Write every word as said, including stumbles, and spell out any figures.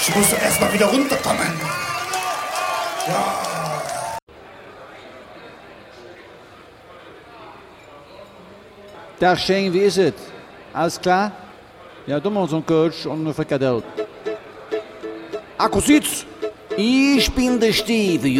Ich muss doch erst mal wieder runterkommen. Ja. Dag Shane, wie is het? Alles klar? Ja, doe maar ons een coach und eine Frikadelle. Akkusiz, ich bin der Steve.